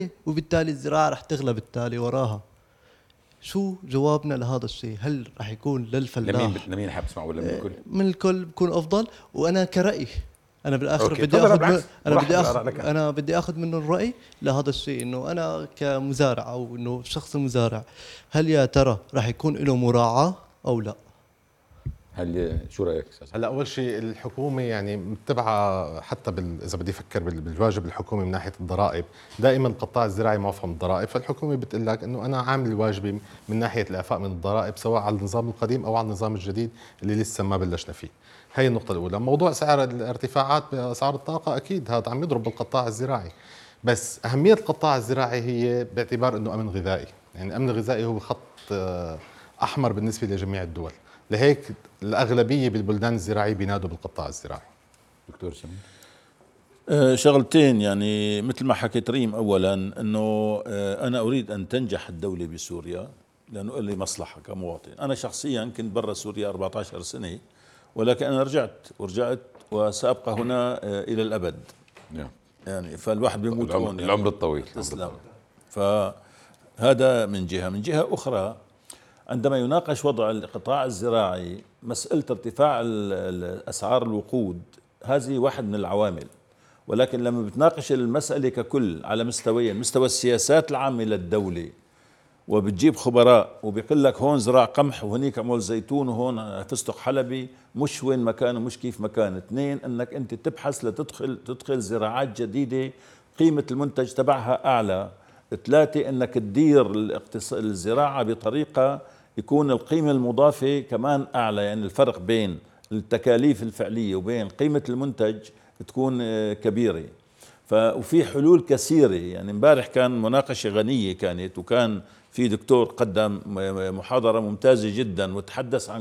وبالتالي الزراعة رح تغلى بالتالي وراها. شو جوابنا لهذا الشيء؟ هل رح يكون للفلاح لمين حاب تسمع ولا من الكل؟ من الكل بكون أفضل. وأنا كرأي أنا بالآخر أوكي. بدي أخذ لك. أنا بدي أخذ منه الرأي لهذا الشيء، إنه أنا كمزارع أو إنه شخص مزارع، هل يا ترى رح يكون له مراعاة أو لا؟ شو رايك استاذ؟ هلا اول شيء الحكومه يعني متبعه حتى اذا بدي افكر بالواجب الحكومي من ناحيه الضرائب، دائما القطاع الزراعي معفى من الضرائب، فالحكومه بتقول لك انه انا عامل واجبي من ناحيه الاعفاء من الضرائب سواء على النظام القديم او على النظام الجديد اللي لسه ما بلشنا فيه. هي النقطه الاولى. موضوع سعر الارتفاعات باسعار الطاقه اكيد هذا عم يضرب بالقطاع الزراعي، بس اهميه القطاع الزراعي هي باعتبار انه امن غذائي، يعني الامن الغذائي هو خط احمر بالنسبه لجميع الدول، لهيك الأغلبية بالبلدان الزراعية بينادوا بالقطاع الزراعي. دكتور سمير، شغلتين يعني مثل ما حكيت ريم. أولا أنه أنا أريد أن تنجح الدولة بسوريا لأنه لي مصلحة كمواطن. أنا شخصيا كنت برا سوريا 14 سنة، ولكن أنا رجعت وسأبقى هنا إلى الأبد. يعني فالواحد بيموت هون يعني. العمر الطويل. تسلم. فهذا من جهة. من جهة أخرى، عندما يناقش وضع القطاع الزراعي مسألة ارتفاع أسعار الوقود، هذه واحد من العوامل، ولكن لما بتناقش المسألة ككل على مستويين، مستوى السياسات العامة للدولة، وبتجيب خبراء وبيقول لك هون زراع قمح وهنيك عمول زيتون وهون فستق حلبي، مش وين مكانه مش كيف مكانه. اثنين، انك انت تبحث تدخل زراعات جديدة قيمة المنتج تبعها اعلى. ثلاثة، انك تدير الزراعة بطريقة يكون القيمة المضافة كمان اعلى، يعني الفرق بين التكاليف الفعلية وبين قيمة المنتج تكون كبيرة. وفي حلول كثيرة. يعني امبارح كان مناقشة غنية كانت، وكان في دكتور قدم محاضرة ممتازة جدا وتحدث عن